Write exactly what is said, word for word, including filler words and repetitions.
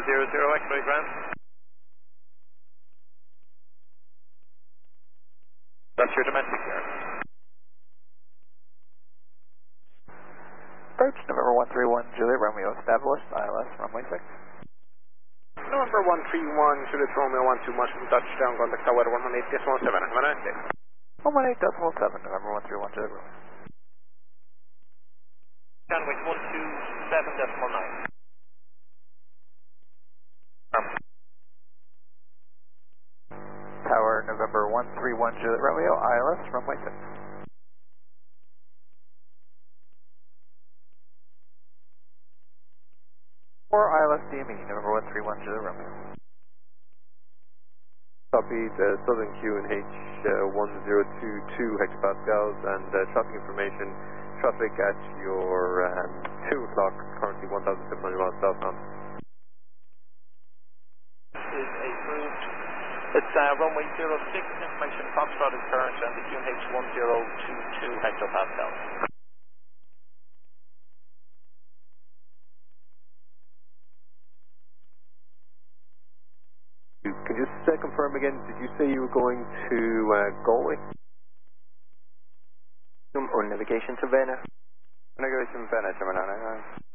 zero zero, X-ray ground. That's your domestic here. Approach November one three one, Juliet Romeo, established, I L S, runway six. November one three one, Juliet Romeo one two, much from touchdown, contact tower one one eight decimal seven, have a nice day. one one eight decimal seven, November one three one, Juliet Romeo. Gunway one two seven decimal nine. Um. Tower November one three one, Juliet Romeo, I L S, runway six. Or I L S D M E, November one three one, Juliet Romeo. Copy the Southern Q and H uh, one zero two two hectopascals and uh, traffic information. Traffic at your um, two o'clock, currently one thousand seven hundred miles southbound. Is approved. It's uh, runway zero six, information Foxtrot is current and the Q and H one zero two two hectopascals. Can you just uh, confirm again, did you say you were going to uh, Galway? Or navigation to Vienna? Navigation to Vienna, seven nine nine.